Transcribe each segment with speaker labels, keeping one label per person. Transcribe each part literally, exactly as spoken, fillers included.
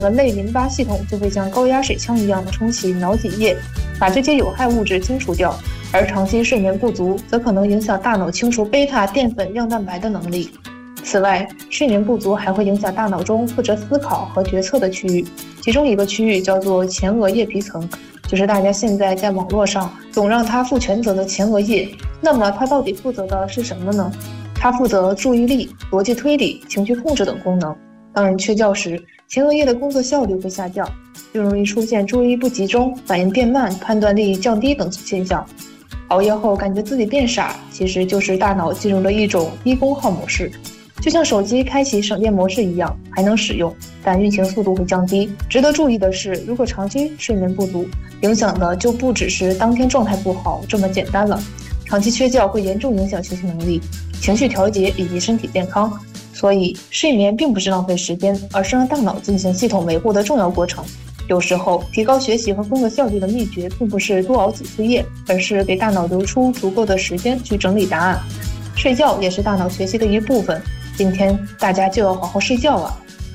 Speaker 1: 类淋巴系统就会像高压水枪一样的冲洗脑脊液，把这些有害物质清除掉。而长期睡眠不足则可能影响大脑清除贝塔淀粉样蛋白的能力。此外，睡眠不足还会影响大脑中负责思考和决策的区域，其中一个区域叫做前额叶皮层，就是大家现在在网络上总让它负全责的前额叶。那么它到底负责的是什么呢？它负责注意力、逻辑推理、情绪控制等功能。当人缺觉时，前额叶的工作效率会下降，就容易出现注意力不集中、反应变慢、判断力降低等现象。熬夜后感觉自己变傻，其实就是大脑进入了一种低功耗模式，就像手机开启省电模式一样，还能使用，但运行速度会降低。值得注意的是，如果长期睡眠不足，影响的就不只是当天状态不好这么简单了。长期缺觉会严重影响学习能力、情绪调节以及身体健康。所以睡眠并不是浪费时间，而是让大脑进行系统维护的重要过程。有时候提高学习和工作效率的秘诀并不是多熬几次夜，而是给大脑留出足够的时间去整理答案。睡觉也是大脑学习的一部分，今天大家就要好好睡觉啊。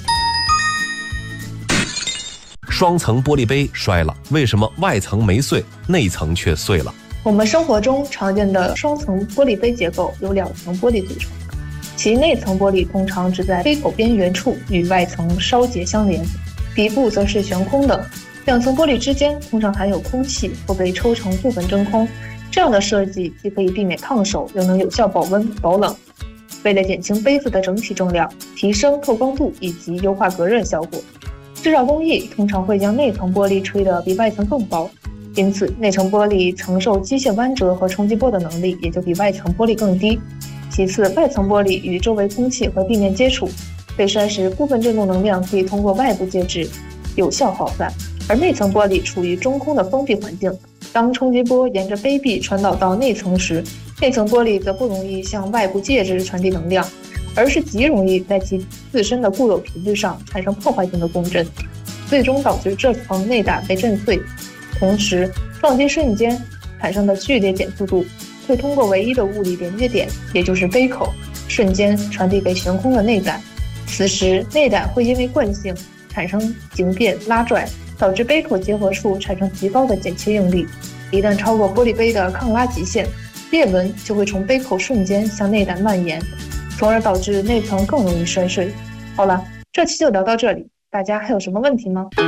Speaker 2: 双层玻璃杯摔了，为什么外层没碎，内层却碎了？
Speaker 1: 我们生活中常见的双层玻璃杯结构由两层玻璃组成，其内层玻璃通常只在杯口边缘处与外层稍节相连，底部则是悬空的。两层玻璃之间通常含有空气或被抽成部分真空，这样的设计既可以避免烫手，又能有效保温保冷。为了减轻杯子的整体重量，提升透光度以及优化隔热效果，制造工艺通常会将内层玻璃吹得比外层更薄，因此内层玻璃承受机械弯折和冲击波的能力也就比外层玻璃更低。其次，外层玻璃与周围空气和地面接触，被摔时部分振动能量可以通过外部介质有效耗散，而内层玻璃处于中空的封闭环境，当冲击波沿着杯壁传导到内层时，内层玻璃则不容易向外部介质传递能量，而是极容易在其自身的固有频率上产生破坏性的共振，最终导致这层内胆被震碎。同时，撞击瞬间产生的剧烈减速度会通过唯一的物理连接点，也就是杯口，瞬间传递给悬空的内胆。此时内胆会因为惯性产生形变拉拽，导致杯口结合处产生极高的剪切应力。一旦超过玻璃杯的抗拉极限，裂纹就会从杯口瞬间向内胆蔓延，从而导致内层更容易摔碎。好了，这期就聊到这里，大家还有什么问题吗？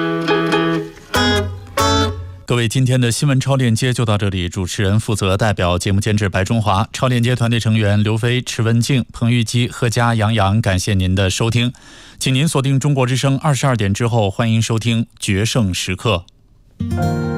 Speaker 3: 各位，今天的新闻超链接就到这里，主持人负责代表节目监制白中华，超链接团队成员刘飞、池文静、彭玉基、贺佳、杨洋，感谢您的收听，请您锁定中国之声二十二点之后，欢迎收听决胜时刻。